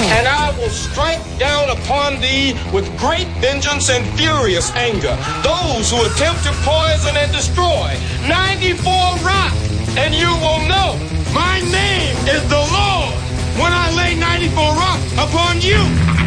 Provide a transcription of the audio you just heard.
And I will strike down upon thee with great vengeance and furious anger those who attempt to poison and destroy 94 Rock. And you will know my name is the Lord when I lay 94 Rock upon you.